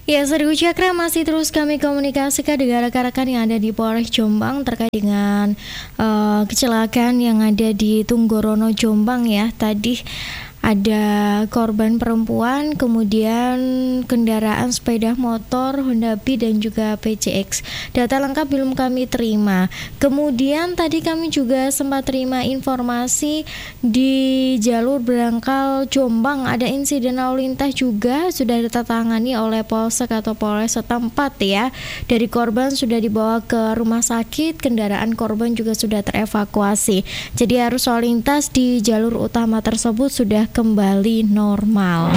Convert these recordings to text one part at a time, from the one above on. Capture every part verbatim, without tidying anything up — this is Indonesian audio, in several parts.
Ya, Seru Cakra masih terus kami komunikasikan dengan rekan-rekan yang ada di Polres Jombang terkait dengan uh, kecelakaan yang ada di Tunggorono Jombang ya. Tadi ada korban perempuan, kemudian kendaraan sepeda motor Honda Beat dan juga P C X. Data lengkap belum kami terima. Kemudian tadi kami juga sempat terima informasi di jalur Berangkal Jombang ada insiden lalu lintas juga sudah ditatangani oleh Polsek atau Polres setempat ya. Dari korban sudah dibawa ke rumah sakit, kendaraan korban juga sudah terevakuasi. Jadi arus lalu lintas di jalur utama tersebut sudah kembali normal.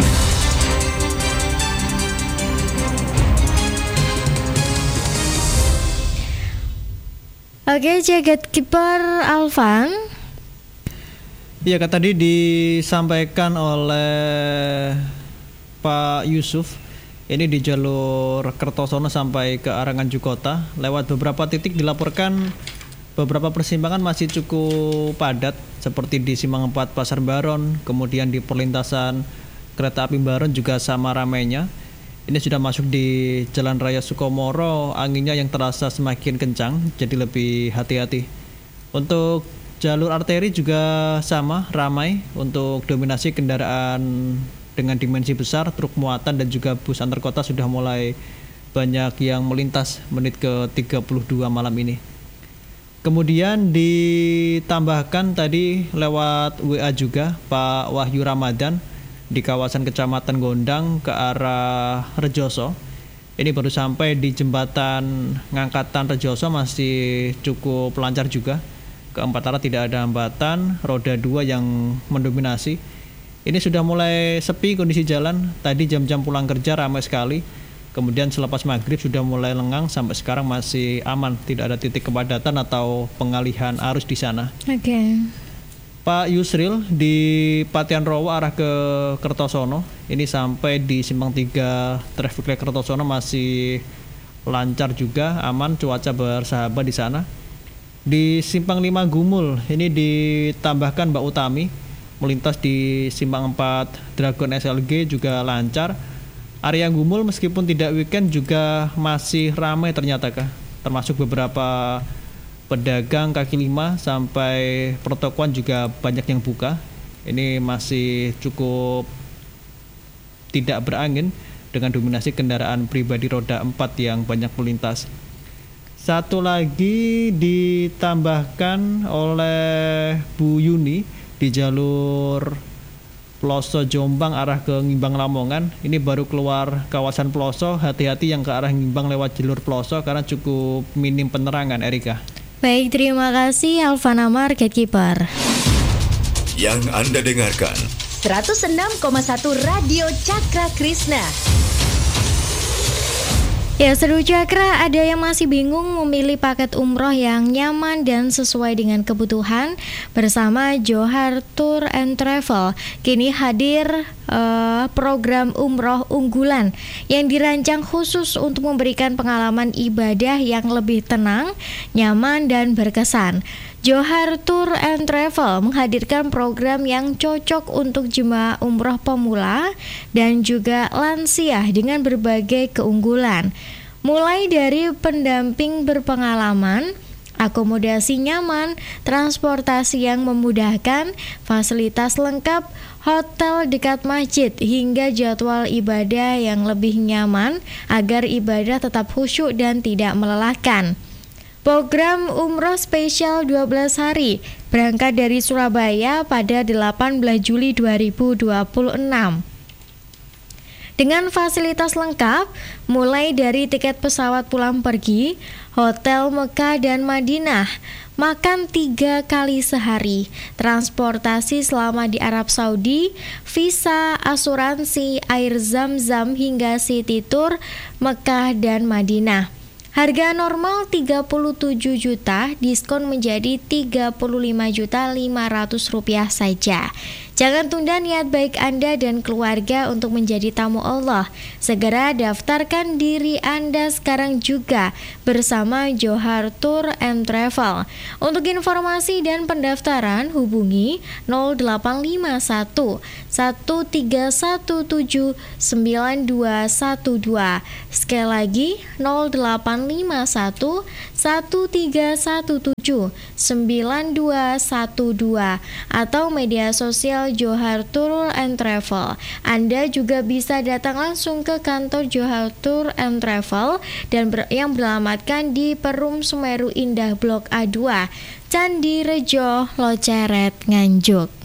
Oke, jagat kiper Alvan. Iya, kan tadi disampaikan oleh Pak Yusuf. Ini di jalur Kertosono sampai ke arah Nganjuk Kota. Lewat beberapa titik dilaporkan beberapa persimpangan masih cukup padat, seperti di Simpang empat Pasar Baron, kemudian di perlintasan kereta api Baron juga sama ramainya. Ini sudah masuk di Jalan Raya Sukomoro, anginnya yang terasa semakin kencang, jadi lebih hati-hati. Untuk jalur arteri juga sama, ramai untuk dominasi kendaraan dengan dimensi besar, truk muatan dan juga bus antar kota sudah mulai banyak yang melintas menit ke tiga puluh dua malam ini. Kemudian ditambahkan tadi lewat W A juga Pak Wahyu Ramadan di kawasan Kecamatan Gondang ke arah Rejoso. Ini baru sampai di jembatan Ngangkatan Rejoso, masih cukup lancar juga. Keempat arah tidak ada hambatan, roda dua yang mendominasi. Ini sudah mulai sepi kondisi jalan. Tadi jam-jam pulang kerja ramai sekali. Kemudian selepas maghrib sudah mulai lengang, sampai sekarang masih aman, tidak ada titik kepadatan atau pengalihan arus di sana. Oke. Okay. Pak Yusril di Patian Rowo arah ke Kertosono, ini sampai di Simpang tiga traffic light Kertosono masih lancar juga, aman, cuaca bersahabat di sana. Di Simpang lima Gumul, ini ditambahkan Mbak Utami, melintas di Simpang empat Dragon S L G juga lancar. Area Gumul meskipun tidak weekend juga masih ramai ternyata kah, termasuk beberapa pedagang kaki lima sampai pertokoan juga banyak yang buka. Ini masih cukup tidak berangin dengan dominasi kendaraan pribadi roda empat yang banyak melintas. Satu lagi ditambahkan oleh Bu Yuni di jalur Ploso Jombang arah ke Ngimbang Lamongan. Ini baru keluar kawasan Ploso, hati-hati yang ke arah Ngimbang lewat jalur Ploso karena cukup minim penerangan, Erika. Baik, terima kasih Alvan Amar, Gatekeeper. Yang Anda dengarkan seratus enam koma satu Radio Cakra Krishna. Ya, Seru Cakra, ada yang masih bingung memilih paket umroh yang nyaman dan sesuai dengan kebutuhan? Bersama Johar Tour and Travel, kini hadir uh, program umroh unggulan yang dirancang khusus untuk memberikan pengalaman ibadah yang lebih tenang, nyaman, dan berkesan. Johar Tour and Travel menghadirkan program yang cocok untuk jemaah umroh pemula dan juga lansia dengan berbagai keunggulan. Mulai dari pendamping berpengalaman, akomodasi nyaman, transportasi yang memudahkan, fasilitas lengkap, hotel dekat masjid, hingga jadwal ibadah yang lebih nyaman agar ibadah tetap khusyuk dan tidak melelahkan. Program umroh spesial dua belas hari berangkat dari Surabaya pada delapan belas Juli dua ribu dua puluh enam. Dengan fasilitas lengkap, mulai dari tiket pesawat pulang pergi, hotel Mekah dan Madinah, makan tiga kali sehari, transportasi selama di Arab Saudi, visa, asuransi, air zam-zam hingga city tour Mekah dan Madinah. Harga normal tiga puluh tujuh juta, diskon menjadi tiga puluh lima juta lima ratus rupiah saja. Jangan tunda niat baik Anda dan keluarga untuk menjadi tamu Allah. Segera daftarkan diri Anda sekarang juga bersama Johar Tour and Travel. Untuk informasi dan pendaftaran hubungi nol delapan lima satu satu tiga satu tujuh sembilan dua satu dua. Sekali lagi nol delapan lima satu satu tiga satu tujuh sembilan dua satu dua atau media sosial Johar Tour and Travel. Anda juga bisa datang langsung ke kantor Johar Tour and Travel dan ber- yang beralamatkan di Perum Semeru Indah Blok A dua, Candi Rejo, Loceret, Nganjuk.